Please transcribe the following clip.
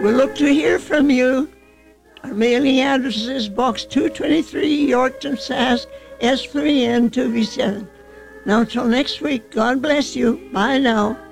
We look to hear from you. Our mailing address is Box 223, Yorkton, Sask, S3N2V7. Now, until next week, God bless you. Bye now.